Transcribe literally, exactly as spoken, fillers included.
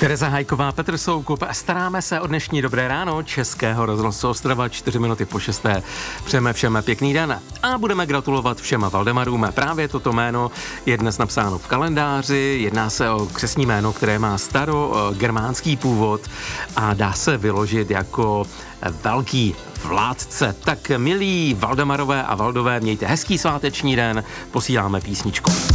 Tereza Hajková, Petr Soukup. Staráme se o dnešní Dobré ráno Českého rozhlasu Ostrava, čtyři minuty po šesté. Přejeme všem pěkný den a budeme gratulovat všem Valdemarům. Právě toto jméno je dnes napsáno v kalendáři. Jedná se o křestní jméno, které má starogermánský původ a dá se vyložit jako velký vládce. Tak milí Valdemarové a Valdové, mějte hezký sváteční den, posíláme písničku.